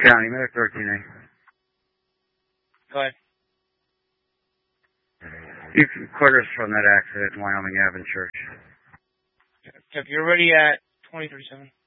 County, Medic 13A. Go ahead. You can clear us from that accident in Wyoming Avenue Church. If you're ready at 2037.